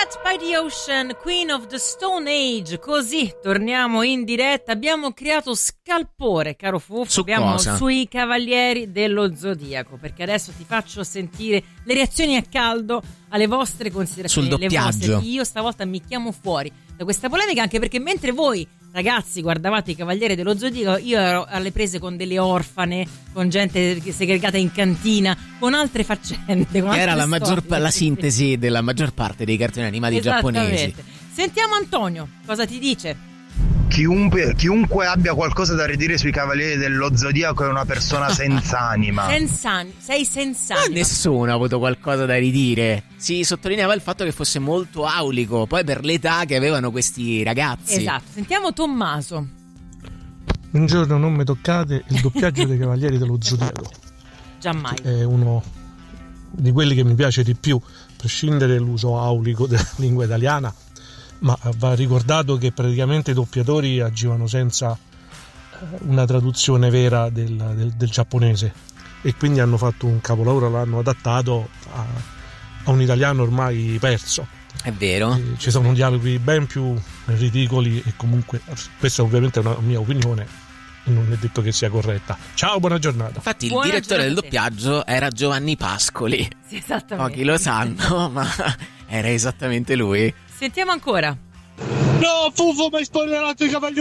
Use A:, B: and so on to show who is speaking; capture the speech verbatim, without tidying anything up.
A: Cat by the Ocean, Queen of the Stone Age. Così torniamo in diretta. Abbiamo creato scalpore, caro Fufo.
B: Su
A: Abbiamo
B: cosa?
A: Sui Cavalieri dello Zodiaco, perché adesso ti faccio sentire le reazioni a caldo alle vostre considerazioni.
B: Sul doppiaggio.
A: Le vostre. Io stavolta mi chiamo fuori da questa polemica, anche perché mentre voi ragazzi guardavate i Cavalieri dello Zodiaco, io ero alle prese con delle orfane, con gente segregata in cantina, con altre faccende, con
B: che era la, maggior,
A: storie.
B: la sintesi della maggior parte dei cartoni animati giapponesi.
A: Sentiamo Antonio, cosa ti dice?
C: Chiunque, chiunque abbia qualcosa da ridire sui Cavalieri dello Zodiaco è una persona senza anima.
A: Senza, sei senza anima.
B: Ma nessuno ha avuto qualcosa da ridire. Si sottolineava il fatto che fosse molto aulico, poi per l'età che avevano questi ragazzi.
A: Esatto, sentiamo Tommaso.
D: Un giorno non mi toccate il doppiaggio dei Cavalieri dello Zodiaco.
A: Giammai.
D: È uno di quelli che mi piace di più, a prescindere dall'uso aulico della lingua italiana, ma va ricordato che praticamente i doppiatori agivano senza una traduzione vera del, del, del giapponese, e quindi hanno fatto un capolavoro, l'hanno adattato a, a un italiano ormai perso.
B: È vero.
D: E ci sono dialoghi ben più ridicoli, e comunque questa ovviamente è una mia opinione, non è detto che sia corretta. Ciao, buona giornata.
B: Infatti
A: Buona
B: il direttore del
A: giornata.
B: doppiaggio era Giovanni Pascoli.
A: Sì, esattamente.
B: Pochi lo sanno, ma era esattamente lui.
A: Sentiamo ancora.
D: No, Fufo, mi hai spoilerato i Cavalieri